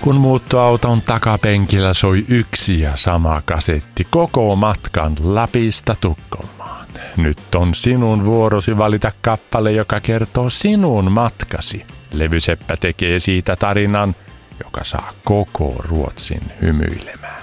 kun muuttoauton takapenkillä soi yksi ja sama kasetti koko matkan Lapista Tukholmaan. Nyt on sinun vuorosi valita kappale, joka kertoo sinun matkasi. Levyseppä tekee siitä tarinan, joka saa koko Ruotsin hymyilemään.